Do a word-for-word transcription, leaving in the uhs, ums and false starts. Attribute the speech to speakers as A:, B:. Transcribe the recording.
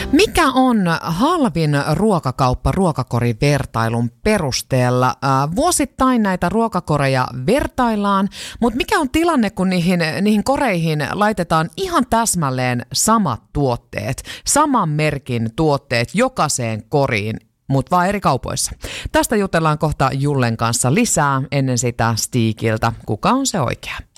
A: Mikä on halvin ruokakauppa ruokakorivertailun perusteella? Äh, vuosittain näitä ruokakoreja vertaillaan, mutta mikä on tilanne, kun niihin, niihin koreihin laitetaan ihan täsmälleen samat tuotteet, saman merkin tuotteet jokaiseen koriin, mutta vaan eri kaupoissa? Tästä jutellaan kohta Jullen kanssa lisää, ennen sitä Stiikiltä. Kuka on se oikea?